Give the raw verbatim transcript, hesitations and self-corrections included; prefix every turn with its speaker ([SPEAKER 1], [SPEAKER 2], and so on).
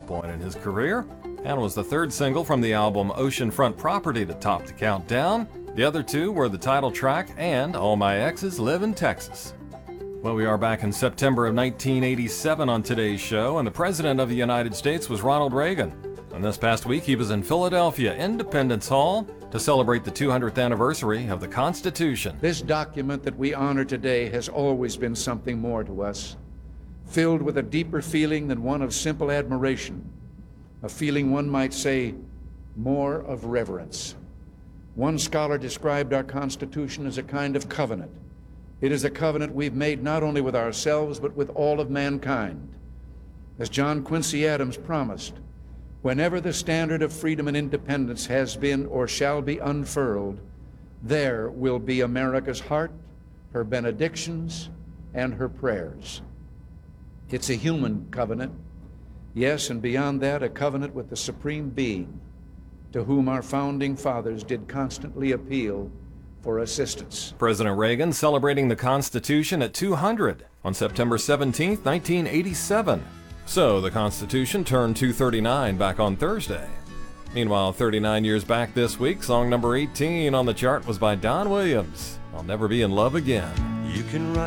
[SPEAKER 1] point in his career, and was the third single from the album Oceanfront Property to top the countdown. The other two were the title track and All My Exes Live in Texas. Well, we are back in September of nineteen eighty-seven on today's show, and the President of the United States was Ronald Reagan. And this past week, he was in Philadelphia Independence Hall to celebrate the two hundredth anniversary of the Constitution.
[SPEAKER 2] This document that we honor today has always been something more to us, filled with a deeper feeling than one of simple admiration, a feeling one might say more of reverence. One scholar described our Constitution as a kind of covenant. It is a covenant we've made not only with ourselves, but with all of mankind. As John Quincy Adams promised, whenever the standard of freedom and independence has been or shall be unfurled, there will be America's heart, her benedictions, and her prayers. It's a human covenant. Yes, and beyond that, a covenant with the Supreme Being, to whom our founding fathers did constantly appeal for assistance.
[SPEAKER 1] President Reagan celebrating the Constitution at two hundred on September seventeenth, nineteen eighty-seven. So the Constitution turned two thirty-nine back on Thursday. Meanwhile, thirty-nine years back this week, song number eighteen on the chart was by Don Williams, I'll Never Be in Love Again.
[SPEAKER 3] You can write